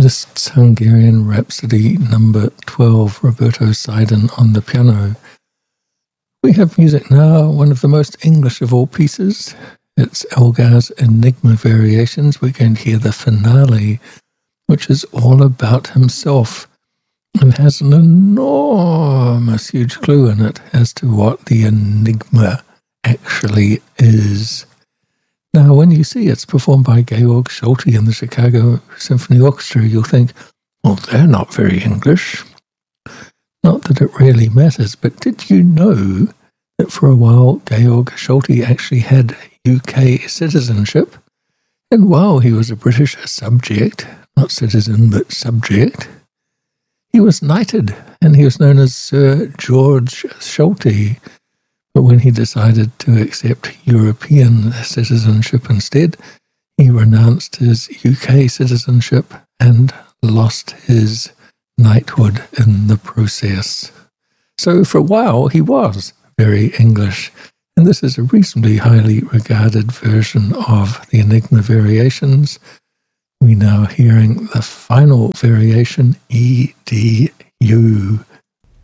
Liszt's Hungarian Rhapsody number 12, Roberto Seiden on the piano. We have music now, one of the most English of all pieces. It's Elgar's Enigma Variations. We're going to hear the finale, which is all about himself and has an enormous, huge clue in it as to what the enigma actually is. Now, when you see it's performed by Georg Solti and the Chicago Symphony Orchestra, you'll think, well, they're not very English. Not that it really matters, but did you know that for a while Georg Solti actually had UK citizenship? And while he was a British subject, not citizen, but subject, he was knighted, and he was known as Sir George Solti. But when he decided to accept European citizenship instead, he renounced his UK citizenship and lost his knighthood in the process. So for a while, he was very English, and this is a reasonably highly regarded version of the Enigma Variations. We're now hearing the final variation, E-D-U.